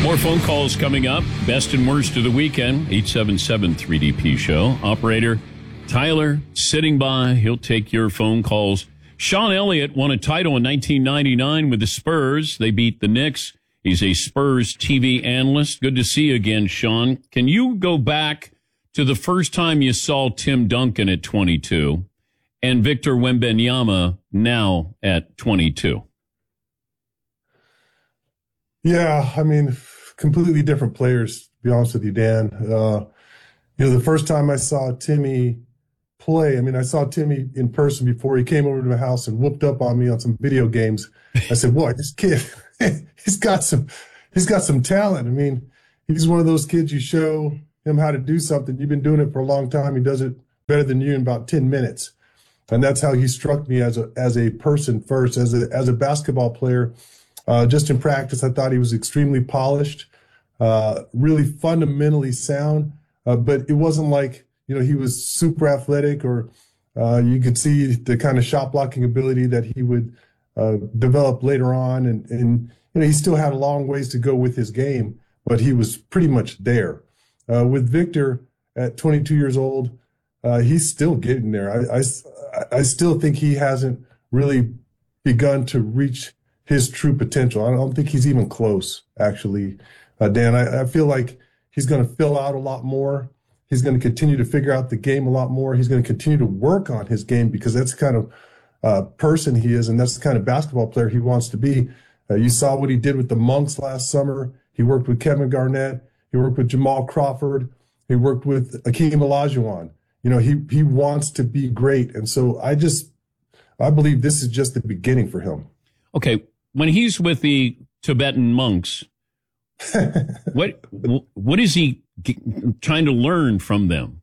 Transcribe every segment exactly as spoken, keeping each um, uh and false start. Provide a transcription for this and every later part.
More phone calls coming up. Best and worst of the weekend. eight seven seven three D P show. Operator Tyler sitting by. He'll take your phone calls. Sean Elliott won a title in nineteen ninety-nine with the Spurs. They beat the Knicks. He's a Spurs T V analyst. Good to see you again, Sean. Can you go back to the first time you saw Tim Duncan at twenty-two and Victor Wembanyama now at twenty-two? Yeah, I mean, completely different players, to be honest with you, Dan. Uh, you know, the first time I saw Timmy play, I mean, I saw Timmy in person before he came over to my house and whooped up on me on some video games. I said, boy, this kid, he's got some, he's got some talent. I mean, he's one of those kids, you show him how to do something. You've been doing it for a long time. He does it better than you in about ten minutes. And that's how he struck me as a, as a person first, as a, as a basketball player. Uh, just in practice, I thought he was extremely polished, uh, really fundamentally sound, uh, but it wasn't like, you know, he was super athletic or uh, you could see the kind of shot blocking ability that he would uh, develop later on. And, and, you know, he still had a long ways to go with his game, but he was pretty much there. Uh, with Victor at twenty-two years old, uh, he's still getting there. I, I, I still think he hasn't really begun to reach his true potential. I don't think he's even close, actually, uh, Dan. I, I feel like he's going to fill out a lot more. He's going to continue to figure out the game a lot more. He's going to continue to work on his game because that's the kind of uh, person he is, and that's the kind of basketball player he wants to be. Uh, you saw what he did with the Monks last summer. He worked with Kevin Garnett. He worked with Jamal Crawford. He worked with Akeem Olajuwon. You know, he he wants to be great, and so I just I believe this is just the beginning for him. Okay. When he's with the Tibetan monks, what what is he g- trying to learn from them?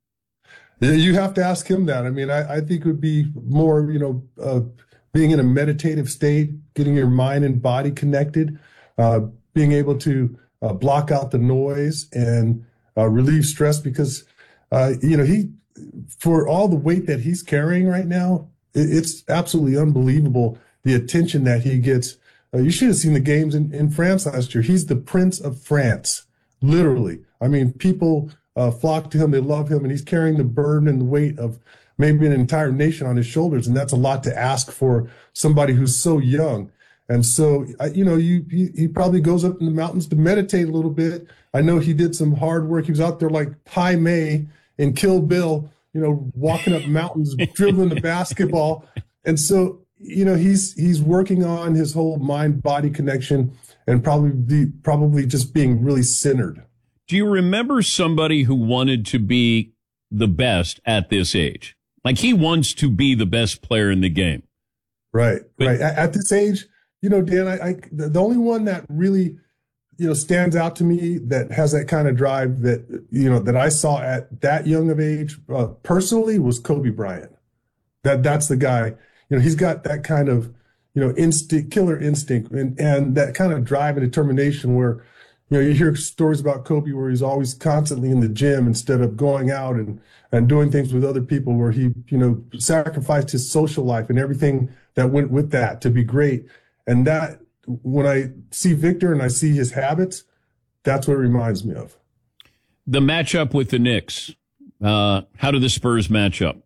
You have to ask him that. I mean, I, I think it would be more, you know, uh, being in a meditative state, getting your mind and body connected, uh, being able to uh, block out the noise and uh, relieve stress because, uh, you know, he, for all the weight that he's carrying right now, it, it's absolutely unbelievable. The attention that he gets. Uh, you should have seen the games in, in France last year. He's the Prince of France, literally. I mean, people uh, flock to him. They love him, and he's carrying the burden and the weight of maybe an entire nation on his shoulders, and that's a lot to ask for somebody who's so young. And so, I, you know, you he, he probably goes up in the mountains to meditate a little bit. I know he did some hard work. He was out there like Pai Mei in Kill Bill, you know, walking up mountains, dribbling the basketball. And so, you know, he's he's working on his whole mind-body connection and probably be, probably just being really centered. Do you remember somebody who wanted to be the best at this age? Like he wants to be the best player in the game. Right, but, right. At, at this age, you know, Dan, I, I the only one that really, you know, stands out to me that has that kind of drive that, you know, that I saw at that young of age uh, personally was Kobe Bryant. That that's the guy. You know, he's got that kind of, you know, instinct, killer instinct, and, and that kind of drive and determination where, you know, you hear stories about Kobe where he's always constantly in the gym instead of going out and, and doing things with other people where he, you know, sacrificed his social life and everything that went with that to be great. And that, when I see Victor and I see his habits, that's what it reminds me of. The matchup with the Knicks, uh, how do the Spurs match up?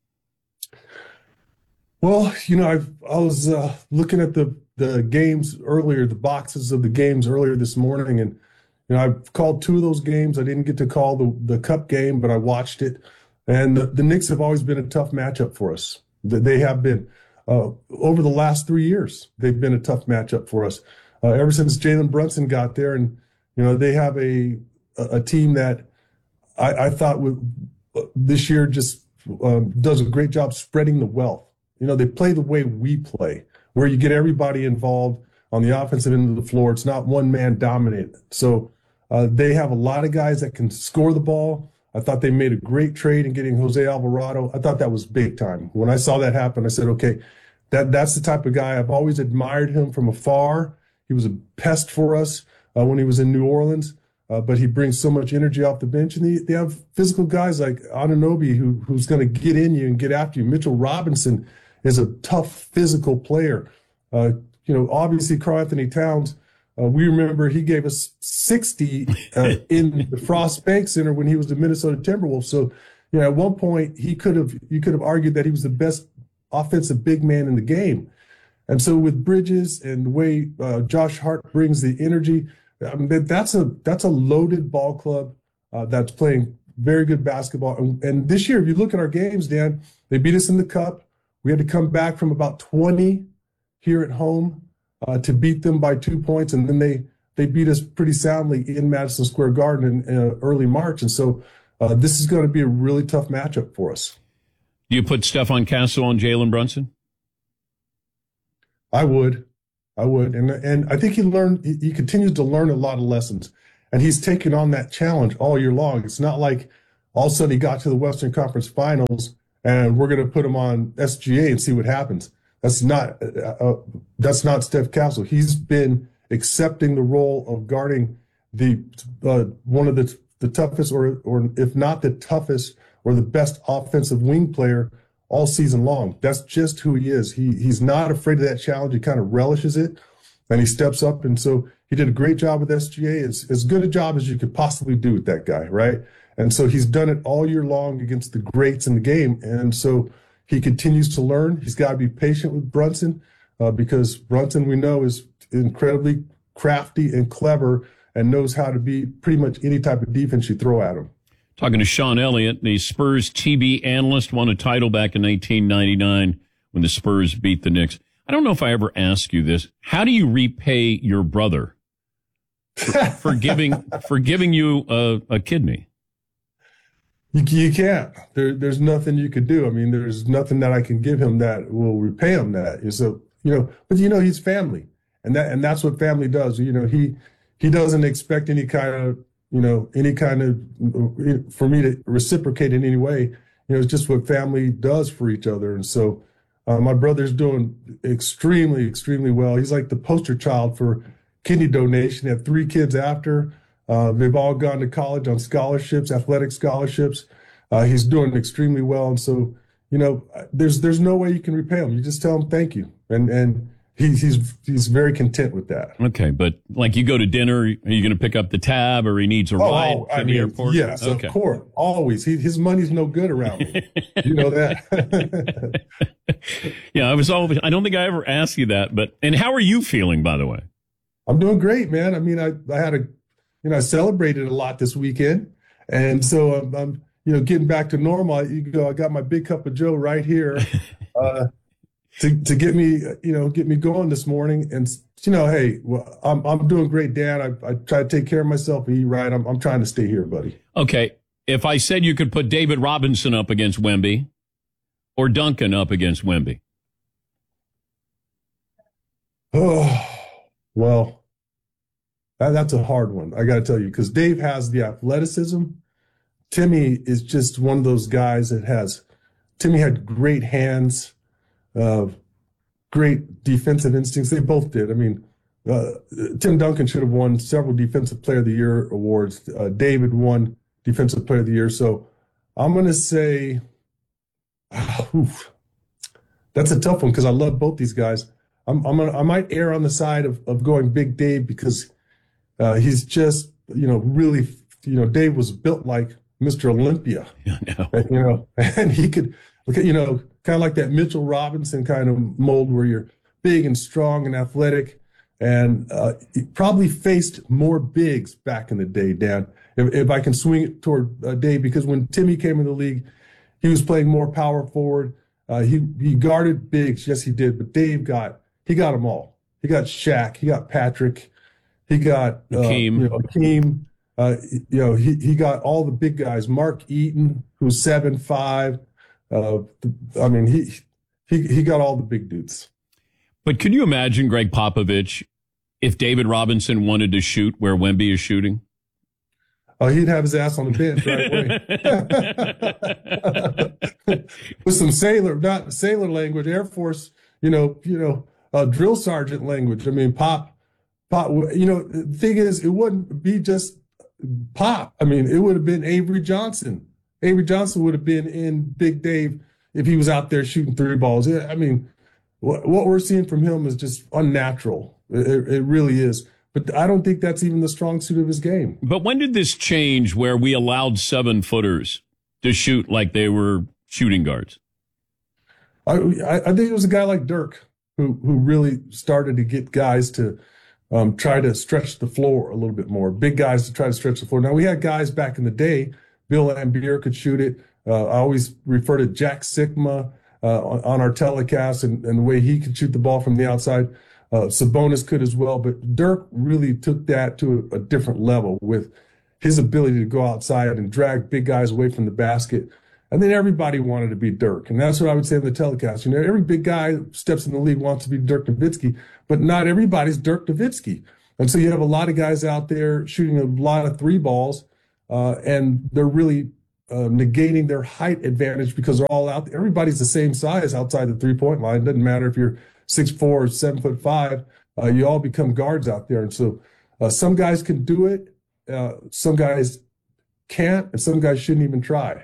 Well, you know, I've, I was uh, looking at the, the games earlier, the boxes of the games earlier this morning, and, you know, I've called two of those games. I didn't get to call the, the Cup game, but I watched it. And the, the Knicks have always been a tough matchup for us. They have been. Uh, over the last three years, they've been a tough matchup for us. Uh, ever since Jalen Brunson got there, and, you know, they have a a, a team that I, I thought would, uh, this year just um, does a great job spreading the wealth. You know, they play the way we play, where you get everybody involved on the offensive end of the floor. It's not one man dominated. So uh, they have a lot of guys that can score the ball. I thought they made a great trade in getting Jose Alvarado. I thought that was big time. When I saw that happen, I said, okay, that that's the type of guy. I've always admired him from afar. He was a pest for us uh, when he was in New Orleans, uh, but he brings so much energy off the bench. And they, they have physical guys like Anunoby who who's going to get in you and get after you. Mitchell Robinson is a tough physical player. Uh, you know, obviously Karl Anthony Towns Uh, we remember he gave us sixty uh, in the Frost Bank Center when he was the Minnesota Timberwolves. So, you know, at one point he could have, you could have argued that he was the best offensive big man in the game. And so with Bridges and the way uh, Josh Hart brings the energy, I mean, that's a that's a loaded ball club uh, that's playing very good basketball. And, and this year, if you look at our games, Dan, they beat us in the Cup. We had to come back from about twenty here at home uh, to beat them by two points, and then they they beat us pretty soundly in Madison Square Garden in, in uh, early March. And so uh, this is going to be a really tough matchup for us. Do you put Stephon Castle on Jalen Brunson? I would. I would. And and I think he learned, he, he continues to learn a lot of lessons. And he's taken on that challenge all year long. It's not like all of a sudden he got to the Western Conference Finals and we're going to put him on S G A and see what happens. That's not uh, uh, that's not Steph Castle. He's been accepting the role of guarding the uh, one of the the toughest, or or if not the toughest, or the best offensive wing player all season long. That's just who he is. He he's not afraid of that challenge. He kind of relishes it, and he steps up. And so he did a great job with S G A. It's as good a job as you could possibly do with that guy, right? And so he's done it all year long against the greats in the game. And so he continues to learn. He's got to be patient with Brunson uh, because Brunson, we know, is incredibly crafty and clever and knows how to beat pretty much any type of defense you throw at him. Talking to Sean Elliott, the Spurs T V analyst, won a title back in nineteen ninety-nine when the Spurs beat the Knicks. I don't know if I ever asked you this. How do you repay your brother for, for giving for giving you a, a kidney? You, you can't. There, there's nothing you could do. I mean, there's nothing that I can give him that will repay him that. So, you know, but you know, he's family, and that and that's what family does. You know, he he doesn't expect any kind of, you know, any kind of, for me to reciprocate in any way. You know, it's just what family does for each other. And so uh, my brother's doing extremely, extremely well. He's like the poster child for kidney donation. He had three kids after. Uh, they've all gone to college on scholarships, athletic scholarships. Uh, he's doing extremely well. And so, you know, there's there's no way you can repay him. You just tell him thank you. And and he, he's he's very content with that. Okay, but like you go to dinner, are you going to pick up the tab, or he needs a ride oh, to I the mean, airport? Yes, okay. Of course, always. He, his money's no good around me. You know that. Yeah, I was always. I don't think I ever asked you that, but and how are you feeling, by the way? I'm doing great, man. I mean, I I had a, you know, I celebrated a lot this weekend, and so I'm, I'm you know, getting back to normal. You go. I got my big cup of Joe right here. Uh, To, to get me, you know, get me going this morning. And, you know, hey, well, I'm I'm doing great, Dan. I, I try to take care of myself, eat right. I'm I'm trying to stay here, buddy. Okay. If I said you could put David Robinson up against Wemby or Duncan up against Wemby. Oh, well, that, that's a hard one. I got to tell you, because Dave has the athleticism. Timmy is just one of those guys that has, Timmy had great hands. Uh, great defensive instincts. They both did. I mean, uh, Tim Duncan should have won several Defensive Player of the Year awards. Uh, David won Defensive Player of the Year. So I'm going to say, uh, oof, that's a tough one because I love both these guys. I'm, I'm gonna, I might err on the side of, of going Big Dave because uh, he's just, you know, really, you know, Dave was built like Mister Olympia. Yeah, no. And, you know, and he could, look at, you know, kind of like that Mitchell Robinson kind of mold where you're big and strong and athletic, and uh, he probably faced more bigs back in the day, Dan. If, if I can swing it toward uh, Dave, because when Timmy came in the league, he was playing more power forward. Uh, he he guarded bigs, yes he did, but Dave got he got them all. He got Shaq, he got Patrick, he got uh, Hakeem. You know, Hakeem. Uh, you know, he he got all the big guys. Mark Eaton, who's seven five. Uh, I mean, he he he got all the big dudes. But can you imagine Greg Popovich if David Robinson wanted to shoot where Wemby is shooting? Oh, he'd have his ass on the bench right away. With some sailor, not sailor language, Air Force, you know, you know, uh, drill sergeant language. I mean, Pop, Pop. You know, the thing is, it wouldn't be just Pop. I mean, it would have been Avery Johnson. Avery Johnson would have been in Big Dave if he was out there shooting three balls. I mean, what, what we're seeing from him is just unnatural. It, it really is. but I don't think that's even the strong suit of his game. But when did this change where we allowed seven footers to shoot like they were shooting guards? I, I think it was a guy like Dirk who who really started to get guys to um, try to stretch the floor a little bit more. Big guys to try to stretch the floor. Now we had guys back in the day. Bill Laimbeer could shoot it. Uh, I always refer to Jack Sikma uh, on, on our telecast and, and the way he could shoot the ball from the outside. Uh, Sabonis could as well, but Dirk really took that to a, a different level with his ability to go outside and drag big guys away from the basket. And then everybody wanted to be Dirk. And that's what I would say in the telecast. You know, every big guy who steps in the league wants to be Dirk Nowitzki, but not everybody's Dirk Nowitzki. And so you have a lot of guys out there shooting a lot of three balls, uh, and they're really uh, negating their height advantage because they're all out there. Everybody's the same size outside the three-point line. It doesn't matter if you're six foot four or seven foot five. Uh, you all become guards out there. And so uh, some guys can do it. Uh, some guys can't, and some guys shouldn't even try.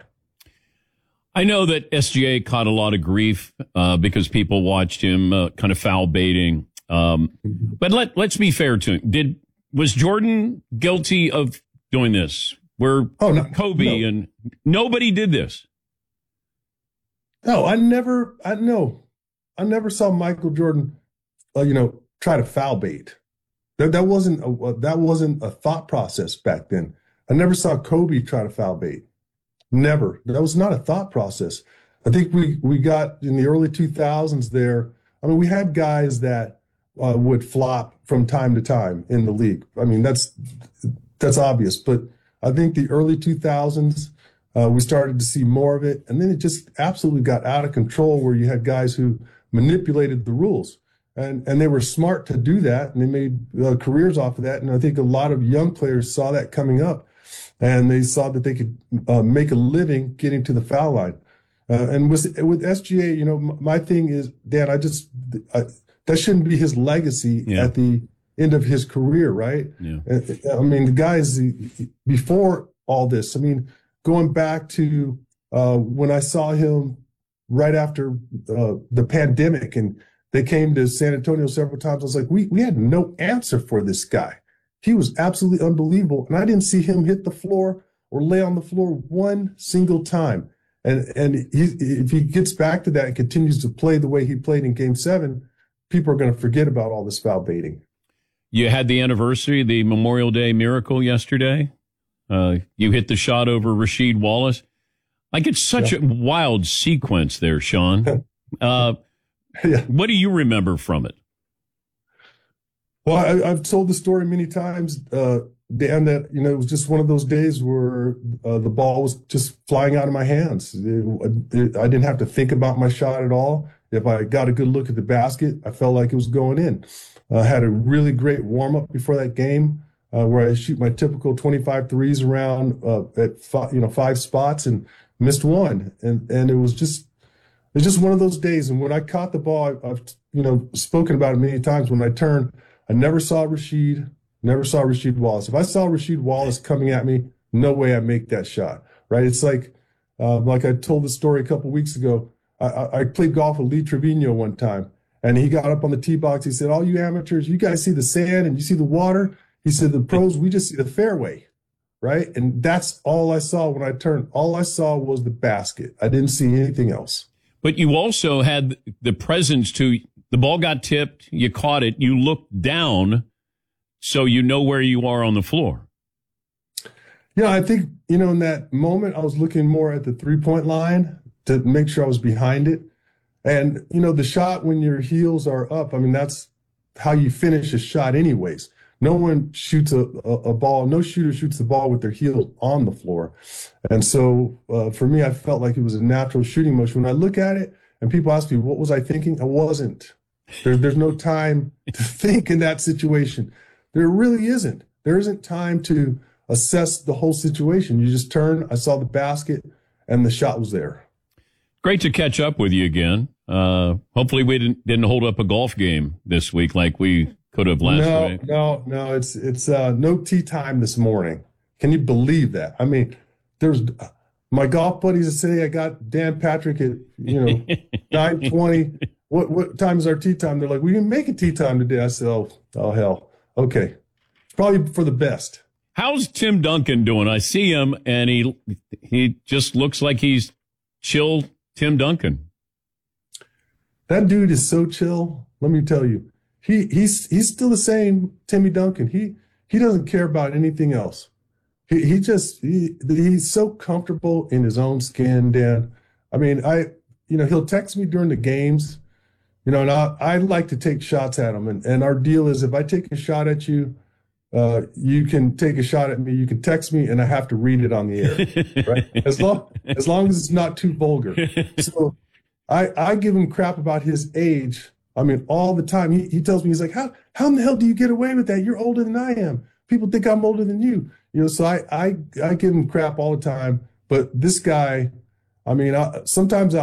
I know that S G A caught a lot of grief uh, because people watched him uh, kind of foul baiting. Um, but let, let's be fair to him. Did was Jordan guilty of doing this? Where oh, no, Kobe no. and nobody did this? No, I never, I no. I never saw Michael Jordan, uh, you know, try to foul bait. That that wasn't a, that wasn't a thought process back then. I never saw Kobe try to foul bait. Never. That was not a thought process. I think we we got in the early two thousands there. I mean, we had guys that uh, would flop from time to time in the league. I mean, that's that's obvious. But I think the early two thousands. Uh, we started to see more of it, and then it just absolutely got out of control where you had guys who manipulated the rules, and and they were smart to do that, and they made uh, careers off of that. And I think a lot of young players saw that coming up, and they saw that they could uh, make a living getting to the foul line. Uh, and with with S G A, you know, my thing is, Dan, I just I, that shouldn't be his legacy yeah. at the end of his career, right? Yeah. I mean, the guys before all this, I mean. Going back to uh, when I saw him right after uh, the pandemic and they came to San Antonio several times, I was like, we, we had no answer for this guy. He was absolutely unbelievable. And I didn't see him hit the floor or lay on the floor one single time. And and he, if he gets back to that and continues to play the way he played in game seven, people are going to forget about all this foul baiting. You had the anniversary, the Memorial Day miracle yesterday. Uh, you hit the shot over Rasheed Wallace. Like, it's such yeah. a wild sequence there, Sean. Uh, yeah. What do you remember from it? Well, I, I've told the story many times, uh, Dan, that, you know, it was just one of those days where uh, the ball was just flying out of my hands. It, it, I didn't have to think about my shot at all. If I got a good look at the basket, I felt like it was going in. I uh, had a really great warm-up before that game. Uh, where I shoot my typical twenty-five threes around uh, at five, you know five spots and missed one, and and it was just it was just one of those days. And when I caught the ball, I, I've you know spoken about it many times. When I turned, I never saw Rasheed, never saw Rasheed Wallace. If I saw Rasheed Wallace coming at me, no way I make that shot. Right? It's like uh, like I told the story a couple weeks ago. I, I, I played golf with Lee Trevino one time, and he got up on the tee box. He said, "All you amateurs, you guys see the sand and you see the water." He said, the pros, we just see the fairway, right? And that's all I saw when I turned. All I saw was the basket. I didn't see anything else. But you also had the presence to, the ball got tipped, you caught it, you looked down, so you know where you are on the floor. Yeah, I think, you know, in that moment, I was looking more at the three-point line to make sure I was behind it. And, you know, the shot when your heels are up, I mean, that's how you finish a shot anyways. No one shoots a, a, a ball. No shooter shoots the ball with their heels on the floor. And so uh, for me, I felt like it was a natural shooting motion. When I look at it and people ask me, what was I thinking? I wasn't. There, there's no time to think in that situation. There really isn't. There isn't time to assess the whole situation. You just turn, I saw the basket, and the shot was there. Great to catch up with you again. Uh, hopefully we didn't, didn't hold up a golf game this week like we could have last no, week. No, no, it's it's uh, no tee time this morning. Can you believe that? I mean, there's my golf buddies that say I got Dan Patrick at you know nine twenty. What what time is our tee time? They're like, we didn't make a tee time today. I said, oh, oh hell, okay. Probably for the best. How's Tim Duncan doing? I see him, and he he just looks like he's chill Tim Duncan. That dude is so chill. Let me tell you, he he's he's still the same Timmy Duncan. He he doesn't care about anything else. He he just he, he's so comfortable in his own skin, Dan. I mean, I you know he'll text me during the games, you know, and I I like to take shots at him, and and our deal is if I take a shot at you, uh, you can take a shot at me. You can text me, and I have to read it on the air, right? As long as long as it's not too vulgar. So I I give him crap about his age. I mean, all the time. He he tells me, he's like, how how in the hell do you get away with that? You're older than I am. People think I'm older than you. You know, so I I I give him crap all the time. But this guy, I mean, I, sometimes I